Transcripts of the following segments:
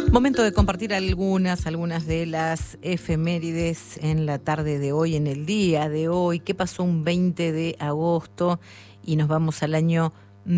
Momento de compartir algunas de las efemérides en la tarde de hoy, en el día de hoy. ¿Qué pasó un 20 de agosto? Y nos vamos al año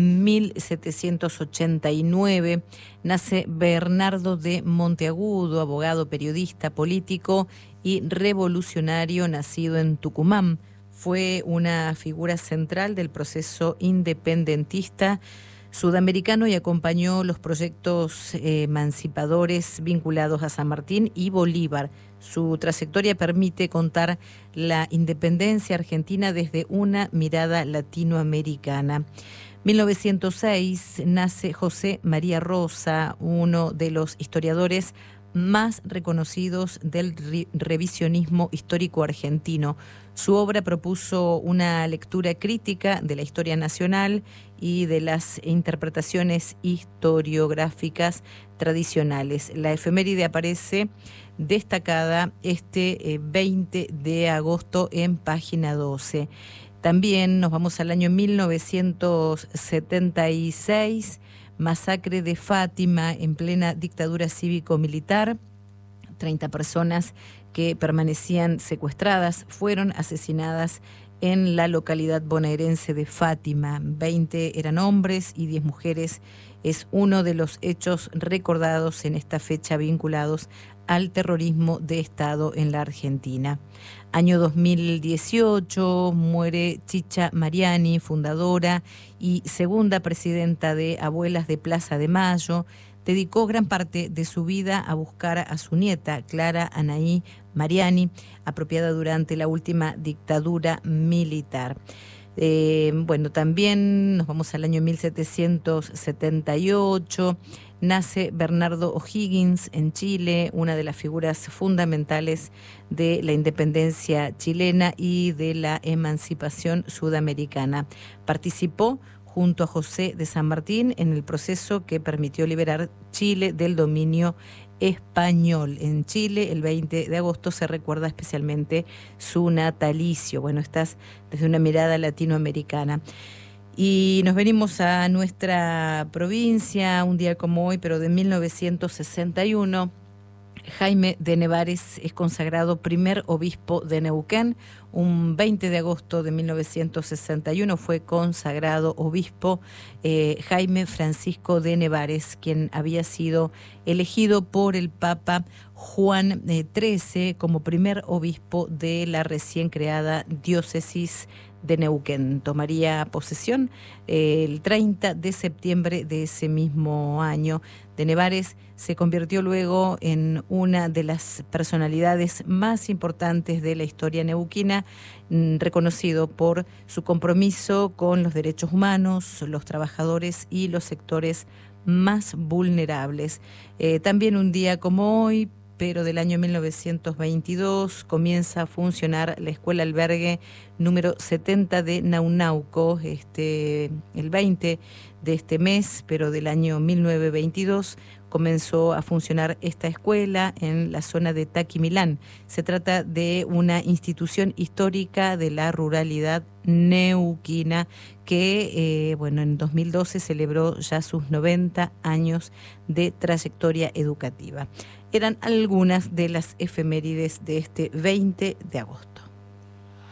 1789. Nace Bernardo de Monteagudo, abogado, periodista, político y revolucionario, nacido en Tucumán. Fue una figura central del proceso independentista sudamericano y acompañó los proyectos emancipadores vinculados a San Martín y Bolívar. Su trayectoria permite contar la independencia argentina desde una mirada latinoamericana. 1906 nace José María Rosa, uno de los historiadores más reconocidos del revisionismo histórico argentino. Su obra propuso una lectura crítica de la historia nacional y de las interpretaciones historiográficas tradicionales. La efeméride aparece destacada este 20 de agosto en página 12. También nos vamos al año 1976, masacre de Fátima en plena dictadura cívico-militar. 30 personas que permanecían secuestradas fueron asesinadas en la localidad bonaerense de Fátima. 20 eran hombres y 10 mujeres. Es uno de los hechos recordados en esta fecha vinculados al terrorismo de Estado en la Argentina. Año 2018, muere Chicha Mariani, fundadora y segunda presidenta de Abuelas de Plaza de Mayo. Dedicó gran parte de su vida a buscar a su nieta, Clara Anaí Mariani, apropiada durante la última dictadura militar. También nos vamos al año 1778, nace Bernardo O'Higgins en Chile, una de las figuras fundamentales de la independencia chilena y de la emancipación sudamericana. Participó junto a José de San Martín en el proceso que permitió liberar Chile del dominio español. En Chile, el 20 de agosto se recuerda especialmente su natalicio. Bueno, estás desde una mirada latinoamericana. Y nos venimos a nuestra provincia, un día como hoy, pero de 1961. Jaime de Nevares es consagrado primer obispo de Neuquén. Un 20 de agosto de 1961 fue consagrado obispo Jaime Francisco de Nevares, quien había sido elegido por el Papa Juan XIII como primer obispo de la recién creada diócesis de Neuquén. Tomaría posesión el 30 de septiembre de ese mismo año. De Nevares se convirtió luego en una de las personalidades más importantes de la historia neuquina, reconocido por su compromiso con los derechos humanos, los trabajadores y los sectores más vulnerables. También un día como hoy, pero del año 1922, comienza a funcionar la escuela albergue número 70 de Naunauco, el 20 de este mes, pero del año 1922 comenzó a funcionar esta escuela en la zona de Taquimilán. Se trata de una institución histórica de la ruralidad neuquina que, en 2012 celebró ya sus 90 años de trayectoria educativa. Eran algunas de las efemérides de este 20 de agosto.